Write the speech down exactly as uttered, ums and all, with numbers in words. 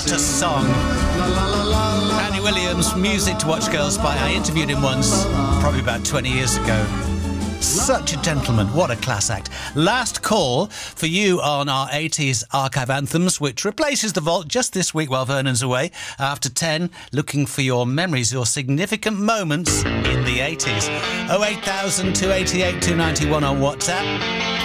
What a song. Andy Williams, Music to Watch Girls by. I interviewed him once, probably about twenty years ago. Such a gentleman. What a class act. Last call for you on our eighties Archive Anthems, which replaces the vault just this week while Vernon's away. After ten, looking for your memories, your significant moments in the eighties. oh eight thousand, two eight eight, two nine one on WhatsApp.